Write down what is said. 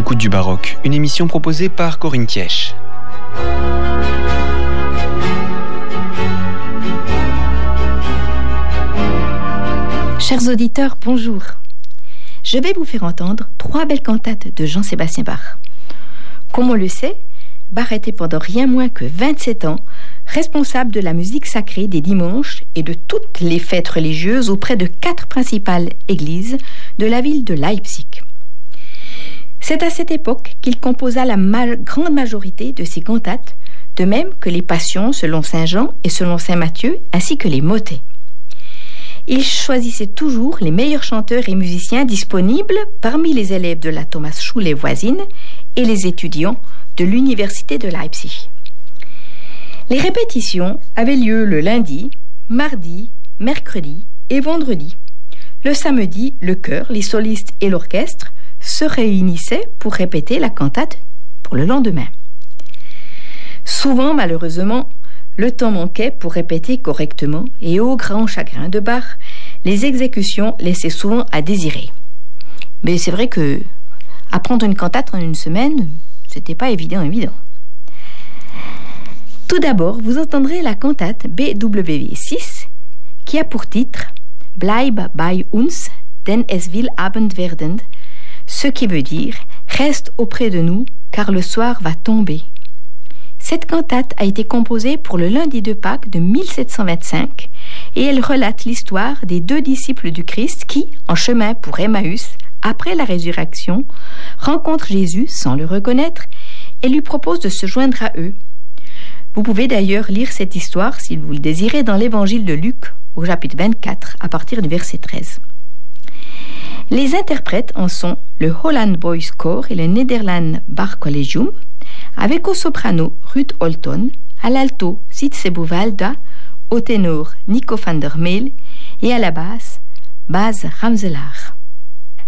l'écoute du baroque, une émission proposée par Corinne Thièche. Chers auditeurs, bonjour. Je vais vous faire entendre 3 belles cantates de Jean-Sébastien Bach. Comme on le sait, Bach était pendant rien moins que 27 ans responsable de la musique sacrée des dimanches et de toutes les fêtes religieuses auprès de 4 principales églises de la ville de Leipzig. C'est à cette époque qu'il composa la grande majorité de ses cantates, de même que les Passions selon Saint Jean et selon Saint Matthieu, ainsi que les motets. Il choisissait toujours les meilleurs chanteurs et musiciens disponibles parmi les élèves de la Thomasschule voisine et les étudiants de l'université de Leipzig. Les répétitions avaient lieu le lundi, mardi, mercredi et vendredi. Le samedi, le chœur, les solistes et l'orchestre se réunissaient pour répéter la cantate pour le lendemain. Souvent, malheureusement, le temps manquait pour répéter correctement et au grand chagrin de Bach, les exécutions laissaient souvent à désirer. Mais c'est vrai que apprendre une cantate en une semaine, c'était pas évident. Tout d'abord, vous entendrez la cantate BWV 6 qui a pour titre Bleib bei uns, denn es will Abend werden, ce qui veut dire reste auprès de nous car le soir va tomber. Cette cantate a été composée pour le lundi de Pâques de 1725 et elle relate l'histoire des 2 disciples du Christ qui, en chemin pour Emmaüs, après la résurrection, rencontrent Jésus sans le reconnaître et lui proposent de se joindre à eux. Vous pouvez d'ailleurs lire cette histoire, si vous le désirez, dans l'évangile de Luc, au chapitre 24, à partir du verset 13. Les interprètes en sont le Holland Boys Choir et le Nederland Bach Collegium, avec au soprano Ruud Holton, à l'alto Sitze Buwalda, au ténor Nico van der Meel et à la basse Bas Ramselaar.